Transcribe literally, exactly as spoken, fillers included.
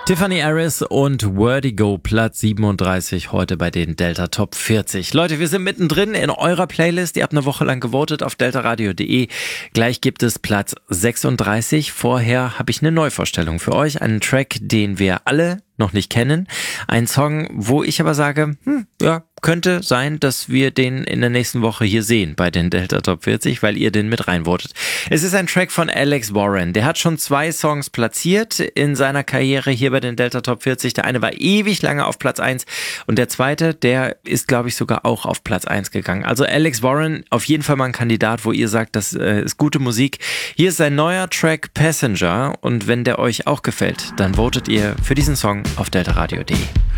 Tiffany Harris und Vertigo, Platz siebenunddreißig heute bei den Delta Top vierzig. Leute, wir sind mittendrin in eurer Playlist. Ihr habt eine Woche lang gewotet auf deltaradio punkt de. Gleich gibt es Platz sechsunddreißig. Vorher habe ich eine Neuvorstellung für euch. Einen Track, den wir alle noch nicht kennen. Ein Song, wo ich aber sage, hm, ja, könnte sein, dass wir den in der nächsten Woche hier sehen bei den Delta Top vierzig, weil ihr den mit reinvotet. Es ist ein Track von Alex Warren. Der hat schon zwei Songs platziert in seiner Karriere hier bei den Delta Top vierzig. Der eine war ewig lange auf Platz eins und der zweite, der ist, glaube ich, sogar auch auf Platz eins gegangen. Also Alex Warren, auf jeden Fall mal ein Kandidat, wo ihr sagt, das äh, ist gute Musik. Hier ist sein neuer Track Passenger und wenn der euch auch gefällt, dann votet ihr für diesen Song auf deltaradio punkt de.